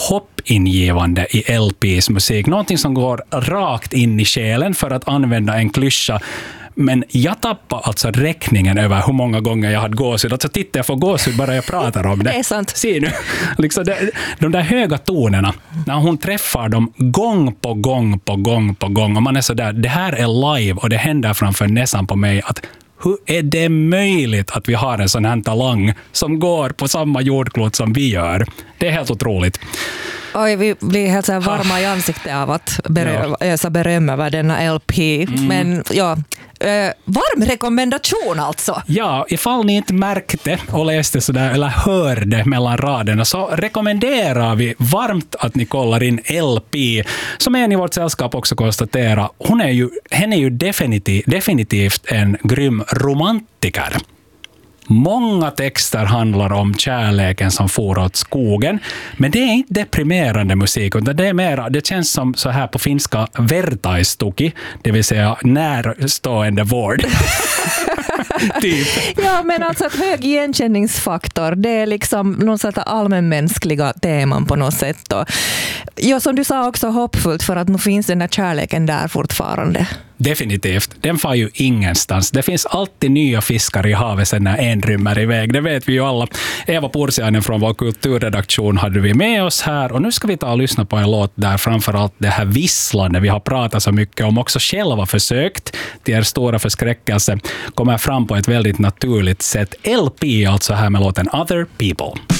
hoppingivande i LPs musik. Någonting som går rakt in i själen, för att använda en klyscha. Men jag tappar alltså räkningen över hur många gånger jag hade gåshud. Alltså tittar jag får gåshud bara jag pratar om det. Det är sant. Se nu, liksom de där höga tonerna, när hon träffar dem gång på gång på gång på gång, och man är så där, det här är live och det händer framför näsan på mig, att hur är det möjligt att vi har en sån här talang som går på samma jordklot som vi gör? Det är helt otroligt. Oj, vi blir helt så här varma i ansiktet av att ösa beröm över denna LP. Men ja, varm rekommendation alltså. Ja, ifall ni inte märkte och läste sådär eller hörde mellan raderna, så rekommenderar vi varmt att ni kollar in LP, som en i vårt sällskap också konstaterar. Hon är ju definitivt en grym romantiker. Många texter handlar om kärleken som for åt skogen, men det är inte deprimerande musik, utan det är mera, det känns som så här på finska vertaistuki, det vill säga närstående vård. Typ. Ja, men alltså ett hög igenkänningsfaktor, det är liksom någon sorts allmänmänskliga teman på något sätt. Och, ja, som du sa, också hoppfullt, för att nu finns den där kärleken där fortfarande. Definitivt. Den får ju ingenstans. Det finns alltid nya fiskar i havet sen när en rymmer iväg. Det vet vi ju alla. Eva Pursiainen från vår kulturredaktion hade vi med oss här. Och nu ska vi ta och lyssna på en låt där framförallt det här visslande vi har pratat så mycket om, också själva försökt till er stora förskräckelse, kommer fram på ett väldigt naturligt sätt. LP alltså här med låten Other People.